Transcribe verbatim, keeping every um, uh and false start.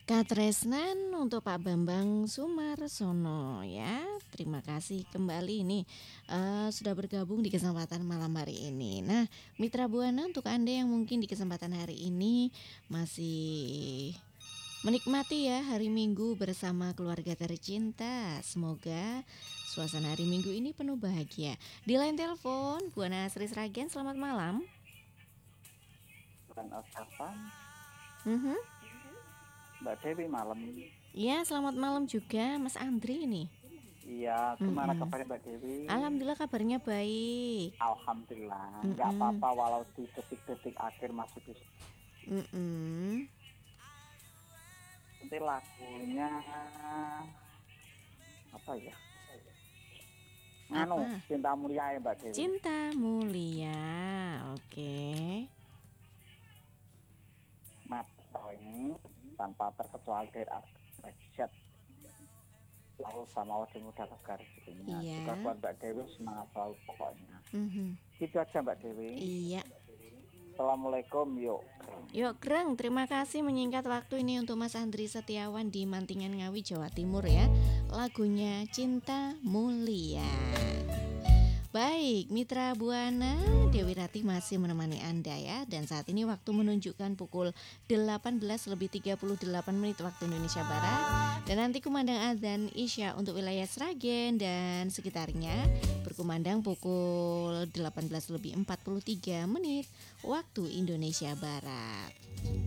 Katresnan untuk Pak Bambang Sumarsono ya. Terima kasih kembali nih eh, sudah bergabung di kesempatan malam hari ini. Nah, Mitra Buana untuk Anda yang mungkin di kesempatan hari ini masih menikmati ya hari Minggu bersama keluarga tercinta. Semoga suasana hari Minggu ini penuh bahagia. Di line telepon Buana Asri Sragen, selamat malam. Bukan ucapan Mhm. Mbak Dewi malam. Ya, selamat malam juga Mas Andri nih. Iya, gimana Mm-mm. kabarnya Mbak Dewi? Alhamdulillah kabarnya baik. Alhamdulillah, nggak Mm-mm. apa-apa walau di detik-detik akhir masih bisa. Mm-mm. Nanti lagunya apa ya? Nganu, Apa? Cinta Mulia ya Mbak Dewi. Cinta mulia. Oke. Mata ini tanpa terkecuali dari Arset. Lalu sama wajah muda tegar rezekinya. Iya. Juga buat Mbak Dewi semangat selalu pokoknya. Mhm. Gitu aja Mbak Dewi. Iya. Assalamualaikum, yuk. Yuk Greng, terima kasih menyingkat waktu ini untuk Mas Andri Setiawan di Mantingan Ngawi, Jawa Timur ya. Lagunya Cinta Mulia. Baik, Mitra Buana, Dewi Ratih masih menemani Anda ya. Dan saat ini waktu menunjukkan pukul delapan belas lebih tiga puluh delapan menit waktu Indonesia Barat. Dan nanti kumandang azan Isya untuk wilayah Sragen dan sekitarnya berkumandang pukul delapan belas lebih empat puluh tiga menit waktu Indonesia Barat.